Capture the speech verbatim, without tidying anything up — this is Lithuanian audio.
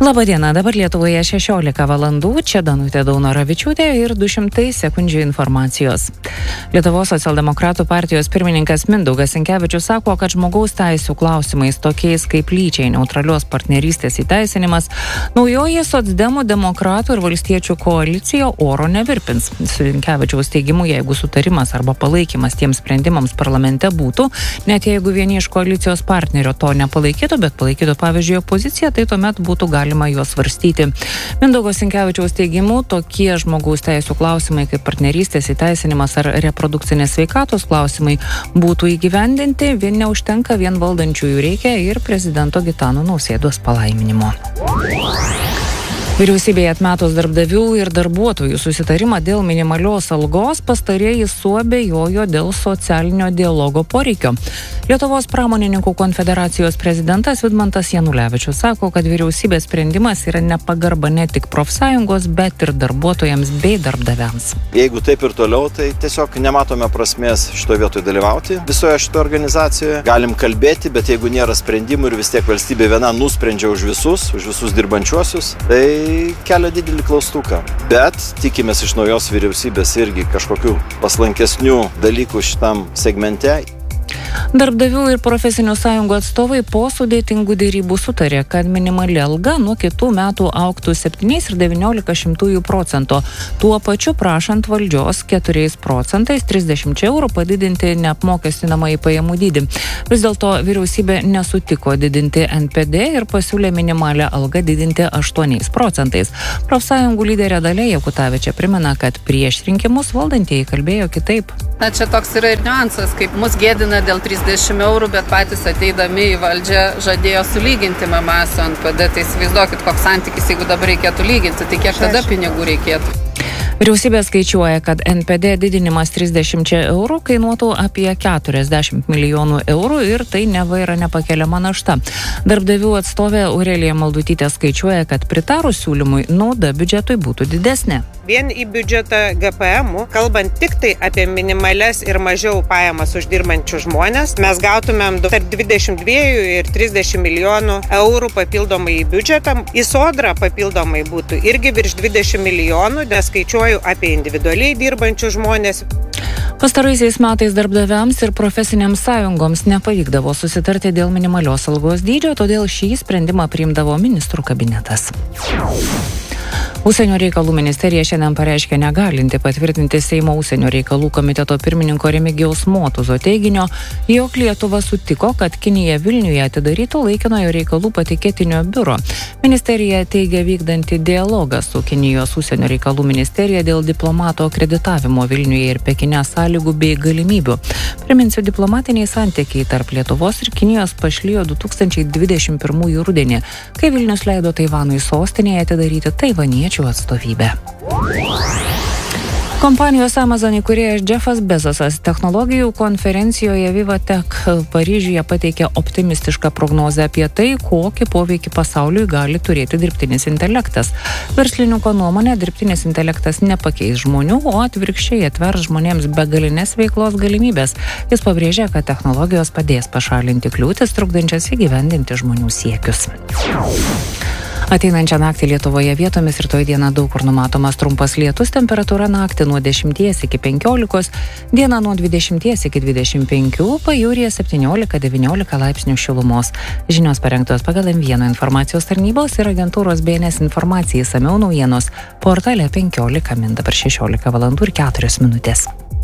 Labadiena, dabar Lietuvoje šešiolika valandų, čia Danutė Daunoravičiūtė ir du šimtai sekundžių informacijos. Lietuvos socialdemokratų partijos pirmininkas Mindaugas Sinkevičius sako, kad žmogaus teisių klausimais tokiais kaip lyčiai neutralios partnerystės įteisinimas naujoji socdemų, demokratų ir valstiečių koalicija oro nevirpins. Sinkevičiaus teigimu, jeigu sutarimas arba palaikymas tiems sprendimams parlamente būtų, net jeigu vieni iš koalicijos partnerio to nepalaikytų, bet palaikytų pavyzdžiui opoziciją, tai tuomet būtų galima galima juos svarstyti. Mindaugo Sinkevičiaus teigimu, tokie žmogaus teisų klausimai kaip partnerystės įteisinimas ar reprodukcinės sveikatos klausimai būtų įgyvendinti, vien neužtenka, vien valdančiųjų reikia ir prezidento Gitano Nausėdos palaiminimo. Vyriausybėje atmetus darbdavių ir darbuotojų susitarimą dėl minimalios algos, pastarieji suabejojo dėl socialinio dialogo poreikio. Lietuvos pramonininkų konfederacijos prezidentas Vidmantas Janulevičius sako, kad vyriausybės sprendimas yra nepagarba ne tik profsąjungos, bet ir darbuotojams bei darbdaviams. Jeigu taip ir toliau, tai tiesiog nematome prasmės šitoje vietoje dalyvauti. Visoje šitoje organizacijoje galim kalbėti, bet jeigu nėra sprendimų ir vis tiek valstybė viena nusprendžia už visus, už visus dirbančiuosius, tai kelia didelį klaustuką. Bet tikimės iš naujos vyriausybės irgi kažkokių paslankesnių dalykų šitam segmente. Darbdavių ir profesinių sąjungų atstovai po sudėtingų dėrybų sutarė, kad minimali alga nuo kitų metų augtų septyni ir devyniolika šimtųjų procento, tuo pačiu prašant valdžios keturiais procentais trisdešimt eurų padidinti neapmokestinamąjį pajamų dydį. Vis dėlto vyriausybė nesutiko didinti N P D ir pasiūlė minimalią algą didinti aštuoniais procentais. Profsąjungų lyderė Dalia Jakutavičė primena, kad prieš rinkimus valdantieji kalbėjo kitaip. Na, čia toks yra ir niuansas, kaip mus gėdina dėl trisdešimt eurų, bet patys ateidami į valdžią žadėjo sulyginti M M A su N P D. Tai įsivaizduokit, koks santykis, jeigu dabar reikėtų lyginti, tai kiek tada pinigų reikėtų. Vyriausybė skaičiuoja, kad N P D didinimas trisdešimt eurų kainuotų apie keturiasdešimt milijonų eurų ir tai neva yra nepakeliama našta. Darbdavių atstovė Aurelija Maldutytė skaičiuoja, kad pritarus siūlymui nauda biudžetui būtų didesnė. Vien į biudžetą G P M, kalbant tik tai apie minimales ir mažiau pajamas uždirbančių žmonės, mes gautumėm tarp dvidešimt du ir trisdešimt milijonų eurų papildomai į biudžetą. Į sodrą papildomai būtų irgi virš dvidešimt milijonų, nes skaičiuoju apie individualiai dirbančių žmonės. Pastaraisiais metais darbdaviams ir profesinėms sąjungoms nepavykdavo susitarti dėl minimalios algos dydžio, todėl šį sprendimą priimdavo ministrų kabinetas. Užsienio reikalų ministerija šiandien pareiškė negalinti patvirtinti Seimo užsienio reikalų komiteto pirmininko Remigijaus Motuzo teiginio, jog Lietuva sutiko, kad Kinija Vilniuje atidarytų laikinojo reikalų patikėtinio biuro. Ministerija teigia vykdanti dialogą su Kinijos užsienio reikalų ministerija dėl diplomato akreditavimo Vilniuje ir Pekine sąlygų bei galimybių. Priminsiu, diplomatiniai santykiai tarp Lietuvos ir Kinijos pašlijo du tūkstančiai dvidešimt pirmųjų rudenį, kai Vilnius leido Taivanui sostinėje atidaryti taivaniečių atstovybę. Kompanijos Amazon įkūrėjas Jeffas Bezosas technologijų konferencijoje VivaTech Paryžiuje pateikė optimistišką prognozę apie tai, kokį poveikį pasauliui gali turėti dirbtinis intelektas. Verslininko nuomonė, dirbtinis intelektas nepakeis žmonių, o atvirkščiai atvers žmonėms begalinės veiklos galimybės. Jis pabrėžė, kad technologijos padės pašalinti kliūtis, trukdančias įgyvendinti žmonių siekius. Ateinančią naktį Lietuvoje vietomis rytoj dieną daug kur numatomas trumpas lietus, temperatūra naktį nuo dešimties iki penkiolikos, dieną nuo dvidešimties iki dvidešimt penkių, pajūryje septyniolika devyniolika laipsnių šilumos. Žinios parengtos pagal M vienas informacijos tarnybos ir agentūros B N S informacijai, išsamiau naujienos portale penkiolika min, dabar šešiolika valandų ir keturios minutės.